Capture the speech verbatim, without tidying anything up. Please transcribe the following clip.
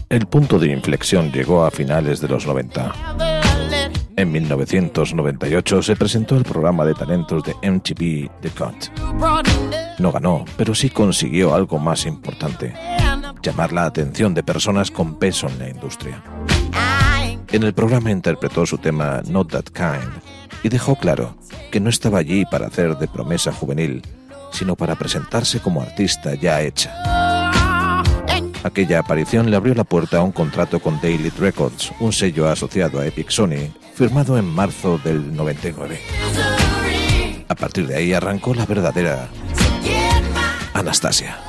El punto de inflexión llegó a finales de los noventa. En mil novecientos noventa y ocho se presentó el programa de talentos de M T V The Cut. No ganó, pero sí consiguió algo más importante: llamar la atención de personas con peso en la industria. En el programa interpretó su tema Not That Kind y dejó claro que no estaba allí para hacer de promesa juvenil, sino para presentarse como artista ya hecha. Aquella aparición le abrió la puerta a un contrato con Daily Records, un sello asociado a Epic Sony, firmado en marzo del noventa y nueve. A partir de ahí arrancó la verdadera Anastacia.